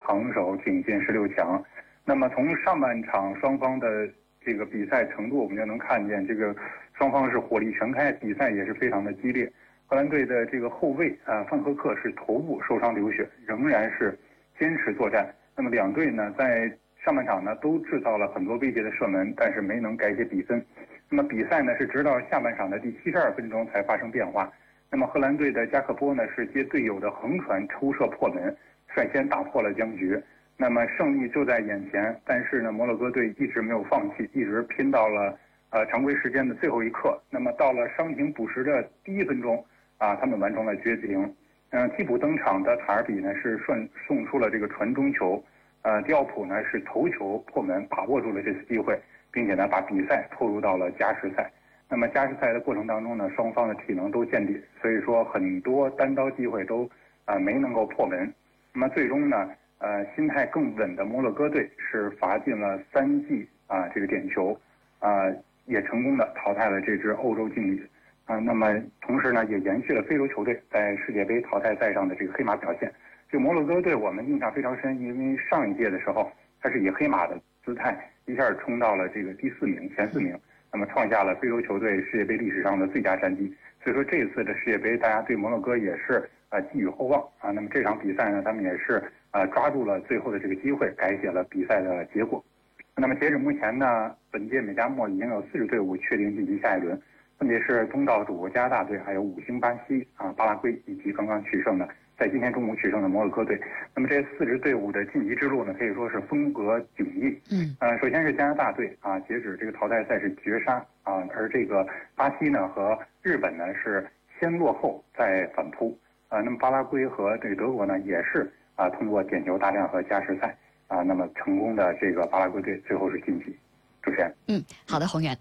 榜首挺进16强。那么从上半场双方的这个比赛程度，我们就能看见这个双方是火力全开，比赛也是非常的激烈。荷兰队的这个后卫范赫克是头部受伤流血，仍然是坚持作战。那么两队呢，在上半场呢都制造了很多威胁的射门，但是没能改写比分。那么比赛呢是直到下半场的第72分钟才发生变化。那么荷兰队的加克波呢是接队友的横传抽射破门，率先打破了僵局。那么胜利就在眼前，但是呢摩洛哥队一直没有放弃，一直拼到了常规时间的最后一刻。那么到了伤停补时的第1分钟他们完成了绝平。替补登场的塔尔比呢是送出了这个传中球，迪奥普呢是头球破门，把握住了这次机会，并且呢把比赛拖入到了加时赛。那么加时赛的过程当中呢，双方的体能都见底，所以说很多单刀机会都没能够破门。那么最终呢心态更稳的摩洛哥队是罚进了3记这个点球，也成功的淘汰了这支欧洲劲旅。那么同时呢也延续了非洲球队在世界杯淘汰赛上的这个黑马表现。这个摩洛哥队我们印象非常深，因为上一届的时候他是以黑马的姿态一下冲到了这个第4名，前4名，那么创下了非洲球队世界杯历史上的最佳战绩。所以说这一次的世界杯大家对摩洛哥也是寄予厚望那么这场比赛呢他们也是抓住了最后的这个机会，改写了比赛的结果。那么截止目前呢，本届美加墨已经有4支队伍确定晋级下一轮，分别是东道主加拿大队，还有5星巴西巴拉圭，以及刚刚取胜的在今天中午取胜的摩洛哥队。那么这4支队伍的晋级之路呢，可以说是风格迥异。首先是加拿大队截止这个淘汰赛是绝杀而这个巴西呢和日本呢是先落后再反扑那么巴拉圭和这个德国呢也是通过点球大战和加时赛那么成功的这个巴拉圭队最后是晋级。主持人。 好的，宏远。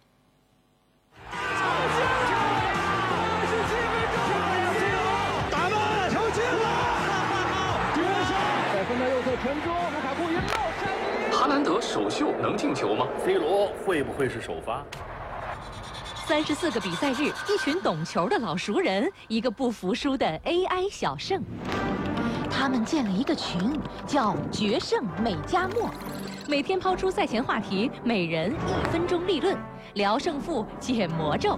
哈兰德首秀能进球吗 ？C 罗会不会是首发 ？34个比赛日，一群懂球的老熟人，一个不服输的 AI 小胜。他们建了一个群，叫“决胜美加墨”，每天抛出赛前话题，每人1分钟立论，聊胜负，解魔咒。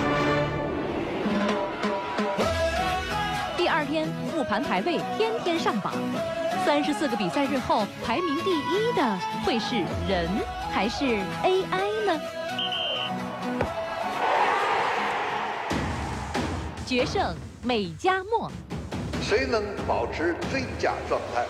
第2天复盘排位，天天上榜。34个比赛日后，排名第1的会是人还是 AI 呢？决胜美加墨， 谁能保持最佳状态？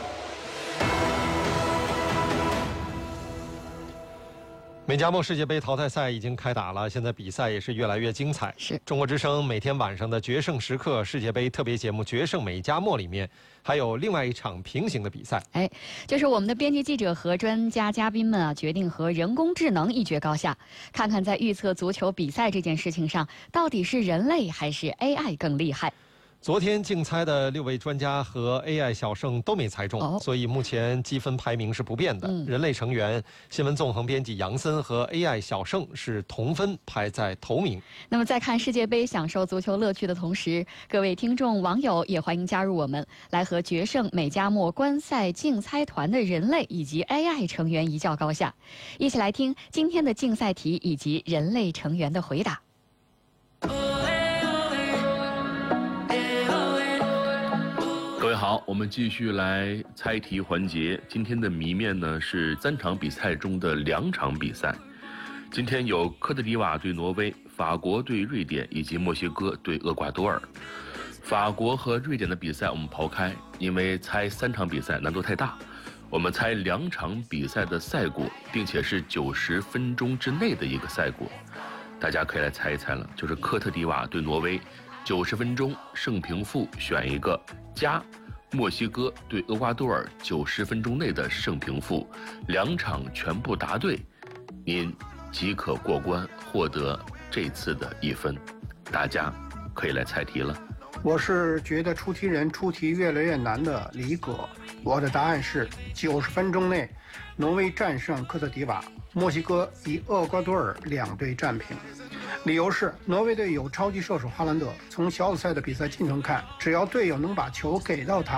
美加墨世界杯淘汰赛已经开打了，现在比赛也是越来越精彩。 是中国之声每天晚上的决胜时刻世界杯特别节目《决胜美加墨》里面，还有另外一场平行的比赛。 就是我们的编辑记者和专家嘉宾们决定和人工智能一决高下，看看在预测足球比赛这件事情上，到底是人类还是 AI 更厉害。 昨天竞猜的6位专家和 AI 小胜都没猜中，所以目前积分排名是不变的。人类成员新闻纵横编辑杨森和 AI 小胜是同分排在头名。 那么在看世界杯享受足球乐趣的同时，各位听众网友也欢迎加入我们，来和决胜美加墨观赛竞猜团的人类以及 AI 成员一较高下。一起来听今天的竞赛题以及人类成员的回答。 各位好，我们继续来猜题环节。今天的谜面呢是3场比赛中的2场比赛。今天有科特迪瓦对挪威、法国对瑞典以及墨西哥对厄瓜多尔。法国和瑞典的比赛我们抛开，因为猜3场比赛难度太大。我们猜2场比赛的赛果，并且是90分钟之内的一个赛果。大家可以来猜一猜了，就是科特迪瓦对挪威，90分钟胜平负选一个，加墨西哥对厄瓜多尔90分钟内的胜平负，2场全部答对，您即可过关，获得这次的1分。大家可以来猜题了。 我是觉得出题人出题越来越难的李葛，我的答案是90分钟内，挪威战胜科特迪瓦，墨西哥与厄瓜多尔2队战平。理由是挪威队有超级射手哈兰德，从小组赛的比赛进程看，只要队友能把球给到他，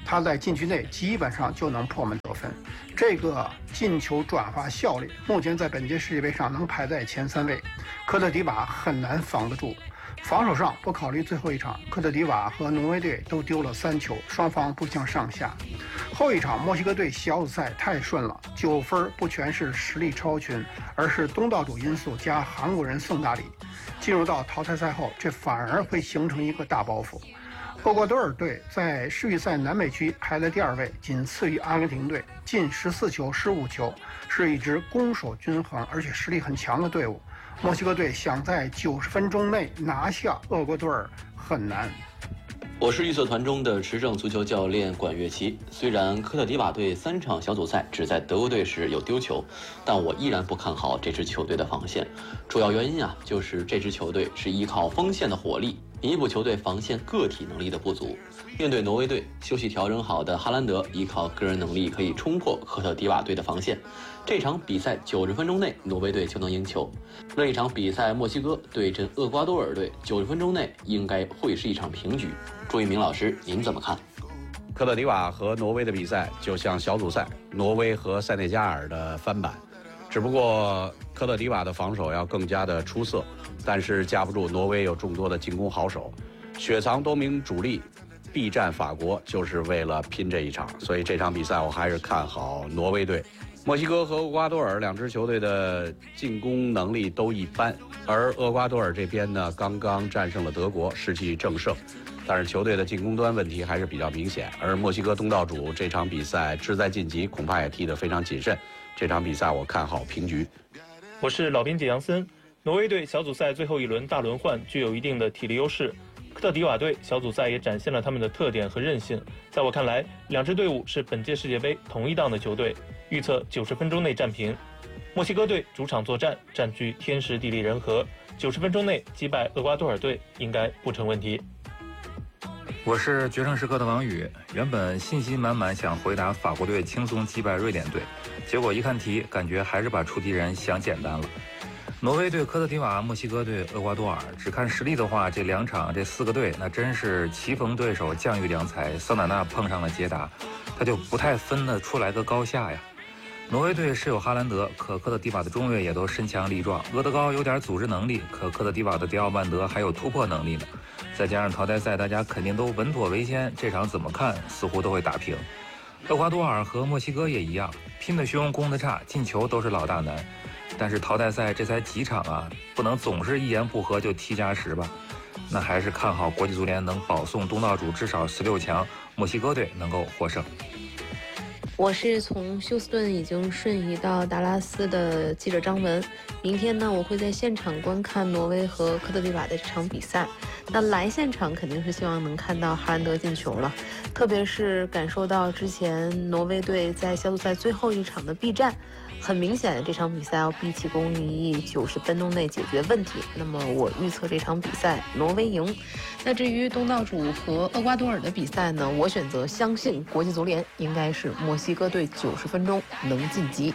他在禁区内基本上就能破门得分。这个进球转化效率，目前在本届世界杯上能排在前3位，科特迪瓦很难防得住。防守上不考虑最后一场，科特迪瓦和挪威队都丢了3球，双方不相上下。后一场墨西哥队小组赛太顺了，9分不全是实力超群，而是东道主因素加韩国人送大礼。进入到淘汰赛后，这反而会形成一个大包袱。厄瓜多尔队在世预赛南美区排在第2位，仅次于阿根廷队，进14球失5球，是一支攻守均衡而且实力很强的队伍。墨西哥队想在90分钟内拿下厄瓜多尔很难。 我是预测团中的持证足球教练管乐琪。虽然科特迪瓦队3场小组赛只在德国队时有丢球，但我依然不看好这支球队的防线。主要原因就是这支球队是依靠锋线的火力弥补球队防线个体能力的不足。面对挪威队，休息调整好的哈兰德依靠个人能力可以冲破科特迪瓦队的防线。这场比赛90分钟内，挪威队就能赢球。另一场比赛，墨西哥对阵厄瓜多尔队，90分钟内应该会是一场平局。朱一鸣老师，您怎么看？ 科特迪瓦和挪威的比赛就像小组赛挪威和塞内加尔的翻版，只不过科特迪瓦的防守要更加的出色，但是架不住挪威有众多的进攻好手，雪藏多名主力，必战法国就是为了拼这一场，所以这场比赛我还是看好挪威队。墨西哥和厄瓜多尔2支球队的进攻能力都一般，而厄瓜多尔这边呢，刚刚战胜了德国，士气正盛，但是球队的进攻端问题还是比较明显。而墨西哥东道主这场比赛志在晋级，恐怕也踢得非常谨慎。这场比赛我看好平局。 我是老编辑杨森。挪威队小组赛最后一轮大轮换具有一定的体力优势，科特迪瓦队小组赛也展现了他们的特点和韧性。在我看来，2支队伍是本届世界杯同一档的球队。预测90分钟内战平。墨西哥队主场作战，占据天时地利人和，90分钟内击败厄瓜多尔队应该不成问题。 我是决胜时刻的王宇，原本信心满满想回答法国队轻松击败瑞典队，结果一看题，感觉还是把出题人想简单了。挪威对科特迪瓦，墨西哥对厄瓜多尔，只看实力的话，这2场这4个队那真是棋逢对手，将遇良才。桑塔纳碰上了捷达，他就不太分得出来个高下呀。挪威队是有哈兰德，可科特迪瓦的中卫也都身强力壮。厄德高有点组织能力，可科特迪瓦的迪奥曼德还有突破能力呢。再加上淘汰赛大家肯定都稳妥为先，这场怎么看似乎都会打平。厄瓜多尔和墨西哥也一样，拼得凶，攻得差，进球都是老大难。但是淘汰赛这才几场啊，不能总是一言不合就踢加时吧。那还是看好国际足联能保送东道主至少16强，墨西哥队能够获胜。 我是从休斯顿已经瞬移到达拉斯的记者张文。明天呢，我会在现场观看挪威和科特迪瓦的这场比赛。那来现场肯定是希望能看到哈兰德进球了，特别是感受到之前挪威队在小组赛最后一场的避战。很明显，这场比赛要毕其功于一，90分钟内解决问题。那么我预测这场比赛挪威赢。那至于东道主和厄瓜多尔的比赛呢，我选择相信国际足联应该是墨西哥队90分钟能晋级。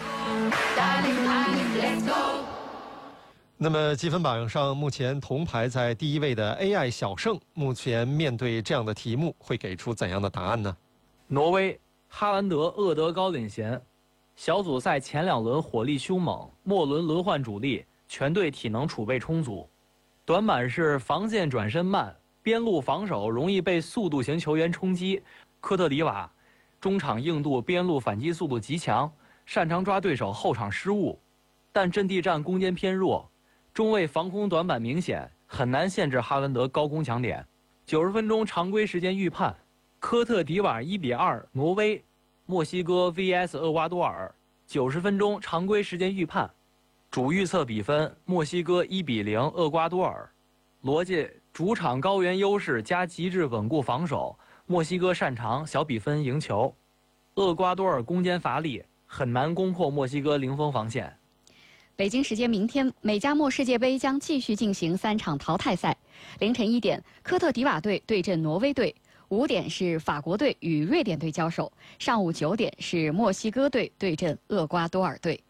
那么积分榜上目前同排在第1位的 AI 小胜，目前面对这样的题目会给出怎样的答案呢？ 挪威哈兰德、厄德高领衔。小组赛前2轮火力凶猛，末轮轮换主力，全队体能储备充足。短板是防线转身慢，边路防守容易被速度型球员冲击。科特迪瓦中场硬度、边路反击速度极强，擅长抓对手后场失误，但阵地战攻坚偏弱，中卫防空短板明显，很难限制哈兰德高攻强点。90分钟常规时间预判，科特迪瓦1-2挪威。墨西哥 vs 厄瓜多尔，90分钟常规时间预判，主预测比分：墨西哥1-0厄瓜多尔。逻辑：主场高原优势加极致稳固防守，墨西哥擅长小比分赢球，厄瓜多尔攻坚乏力，很难攻破墨西哥零封防线。 北京时间明天，美加墨世界杯将继续进行3场淘汰赛。凌晨1点，科特迪瓦队对阵挪威队。5点是法国队与瑞典队交手，上午9点是墨西哥队对阵厄瓜多尔队。